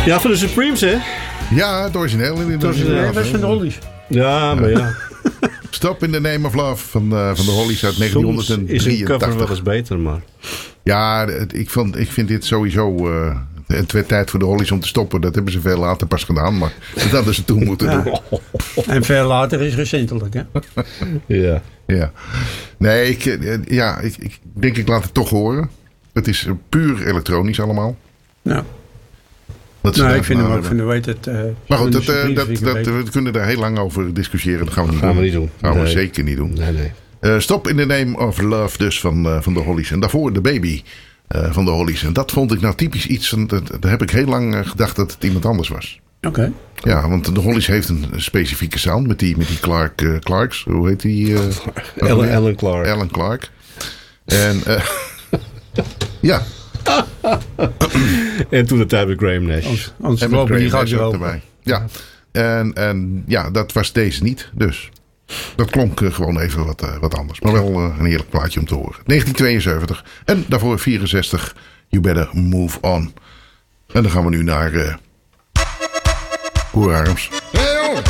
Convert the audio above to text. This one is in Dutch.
Ja, van de Supremes, hè? Ja, het origineel. Nee, dat is van de Hollies. Ja, maar ja. Stop in the Name of Love van de Hollies uit Soms 1983. is een cover wel eens beter, maar... Ja, ik vind dit sowieso... het werd tijd voor de Hollies om te stoppen. Dat hebben ze veel later pas gedaan. Maar dat hadden ze toen moeten doen. En veel later is recentelijk, hè? Ja. Ja. Nee, ik denk ik laat het toch horen. Het is puur elektronisch allemaal. Ja. Nou, ik vind hem ook van de weet het. Maar goed, we kunnen daar heel lang over discussiëren. Dat gaan we niet doen. Dat gaan we zeker niet doen. Nee. Stop in the Name of Love dus van de Hollies. En daarvoor The Baby van de Hollies. En dat vond ik nou typisch iets. Daar heb ik heel lang gedacht dat het iemand anders was. Oké. Ja, want de Hollies heeft een specifieke sound met die Clarks. Hoe heet die? Alan Clark. Alan Clark. En ja. En toen de tijd bij Graham Nash. Anders En met lopen die Graham gaat Nash ook erover. erbij. Ja. En ja, dat was deze niet. Dus dat klonk gewoon even wat anders. Maar wel een heerlijk plaatje om te horen. 1972. En daarvoor 64. You Better Move On. En dan gaan we nu naar Hoer Arms.